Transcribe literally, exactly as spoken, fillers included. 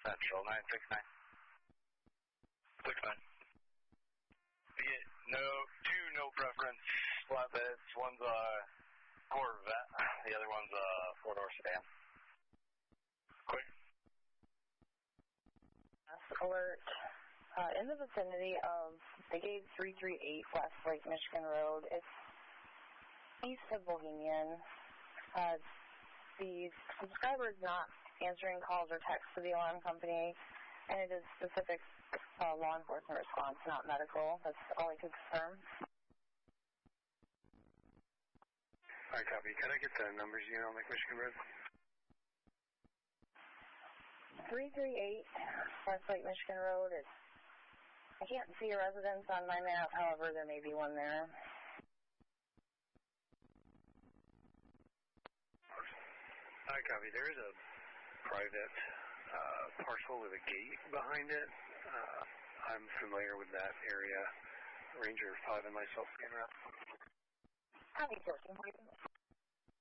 Central, nine six nine. six nine. Yeah, no, two no preference flatbeds. One's a Corvette, the other one's a four-door sedan. Quick. Alert. Uh, in the vicinity of the gate three three eight West Lake Michigan Road, it's east of Bohemian. Uh, the subscriber is not answering calls or texts to the alarm company, and it is specific uh, law enforcement response, not medical. That's all I could confirm. All right, copy. Can I get the numbers again on Lake Michigan Road? three three eight West Lake Michigan Road. It's, I can't see a residence on my map, however, there may be one there. All right, copy. There is a private uh, parcel with a gate behind it. Uh, I'm familiar with that area. Ranger five and myself can wrap. Copy, fourteen.